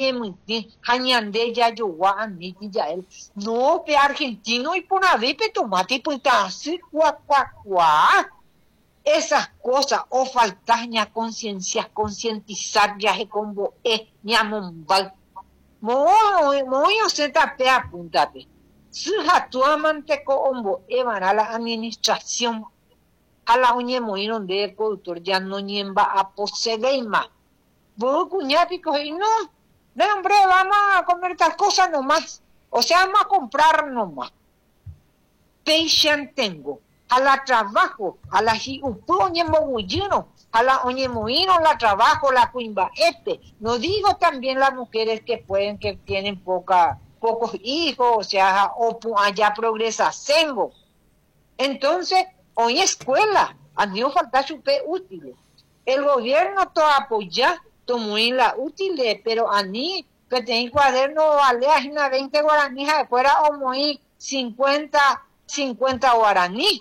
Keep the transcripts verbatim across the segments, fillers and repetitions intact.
ñemuiti, jañande ya yogua aniti ya él. No, pe argentino y por ahí pe tomate pues así, cuá, cuá, cuá. Esas cosas, o faltas ña conciencia, concientizar viaje con vos, eh, ña mombal. Mo, mo yo se tape apúntate. Si tu amante con ombo, evan a la administración, a la uñe moino de productor, ya no ñemba a poseer más. Vos cuñapico y no, no hombre, vamos a comer tal cosa nomás, o sea, vamos a comprar nomás. Patient tengo. A la trabajo, a la hiupu oñemo huyino, a la oñemoino la trabajo, la cuimba este. No digo también las mujeres que pueden, que tienen poca, pocos hijos, o sea, o allá progresa sengo. Entonces, hoy escuela, a mí me falta súper útiles. El gobierno todo apoya, todo muy la útiles, pero a mí, que tengo cuaderno, vale, a una veinte guaraníes, fuera o muy cincuenta, cincuenta guaraníes.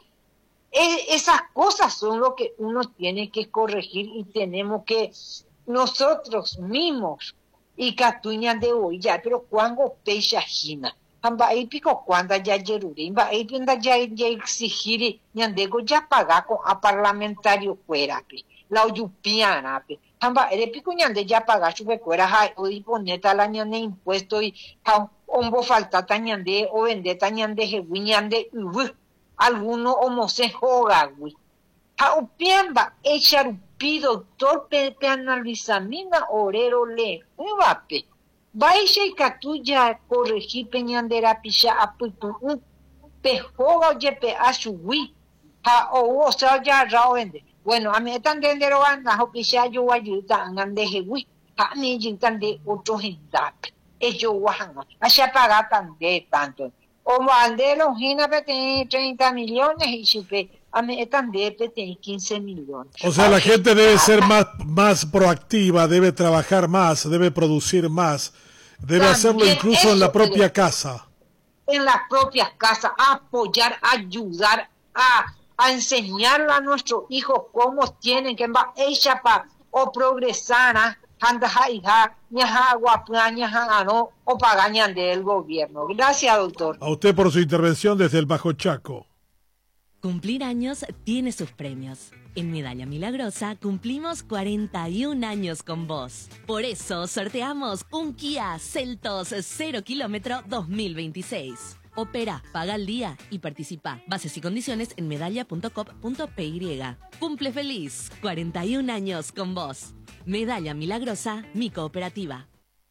Esas cosas son lo que uno tiene que corregir y tenemos que nosotros mismos y catuñan de hoy ya, pero cuando pecha jina, amba ahí pico cuando ya yerure, amba ahí pinda ya ya exigir ñandego ya paga con a parlamentario fuera pe, la oyupiana pe, amba ahí pico ñande ya paga su fuera hay o disponeta la ñande impuesto y ha ombo falta tañande o vende tañande jewi ñande ubu. Alguno homo se joga, güey. A upiamba, echar upi, doctor, pepe analizamina, orero le, uvape. Baixa y catuya, corregir peñandera picha, apuipu, un pejoga, oye, pe, a su güey. A o, o sea, ya, rao vende. Bueno, a mí están de enero, anda, o picha, yo ayuda, andan de jewi. A mí, están de otro gendape. Ellos, guajanga. Allá paga tan de tanto. O de Longina tiene treinta millones y Chupe, a mí también tiene quince millones. O sea, la gente debe ser más, más proactiva, debe trabajar más, debe producir más, debe también hacerlo incluso en la propia casa. En la propia casa, apoyar, ayudar, a, a enseñarle a nuestros hijos cómo tienen que ella para o progresar, anda hija, ñaja guapua, ñaja no, o pagañan del gobierno. Gracias, doctor. A usted por su intervención desde el Bajo Chaco. Cumplir años tiene sus premios. En Medalla Milagrosa cumplimos cuarenta y un años con vos. Por eso sorteamos un Kia Seltos cero kilómetro dos mil veintiséis. Opera, paga al día y participa. Bases y condiciones en medalla punto com punto p y. Cumple feliz, cuarenta y un años con vos. Medalla Milagrosa, mi cooperativa.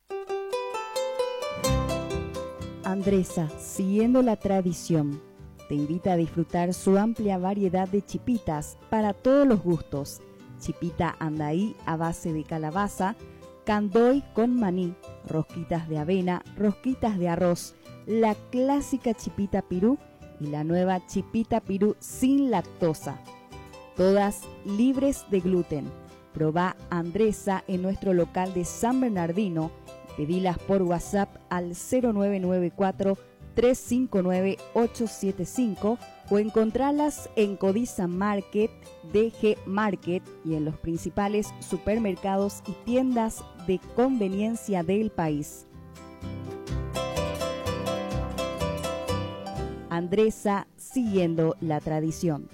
Andresa, siguiendo la tradición, te invita a disfrutar su amplia variedad de chipitas para todos los gustos. Chipita andaí a base de calabaza, candoy con maní, rosquitas de avena, rosquitas de arroz, la clásica chipita pirú y la nueva chipita pirú sin lactosa. Todas libres de gluten. Probá Andresa en nuestro local de San Bernardino. Pedilas por WhatsApp al cero nueve nueve cuatro, tres cinco nueve, ocho siete cinco o encontralas en Codiza Market, D G Market y en los principales supermercados y tiendas de conveniencia del país. Andresa, siguiendo la tradición.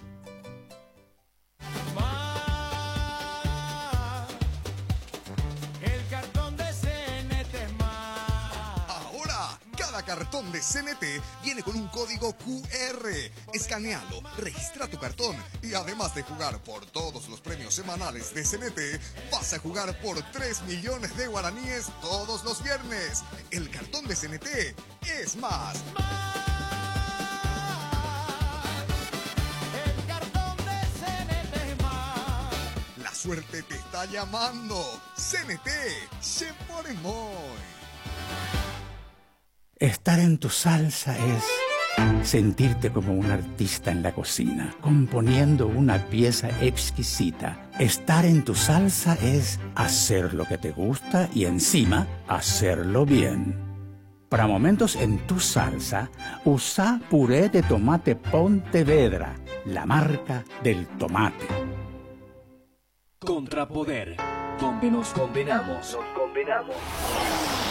Cartón de C N T viene con un código Q R. Escanealo, registra tu cartón y además de jugar por todos los premios semanales de C N T, vas a jugar por tres millones de guaraníes todos los viernes. El cartón de C N T es más. El cartón de C N T es más. La suerte te está llamando. C N T se pone muy. Estar en tu salsa es sentirte como un artista en la cocina, componiendo una pieza exquisita. Estar en tu salsa es hacer lo que te gusta y encima hacerlo bien. Para momentos en tu salsa, usa puré de tomate Pontevedra, la marca del tomate. Contrapoder, donde nos condenamos. Nos condenamos.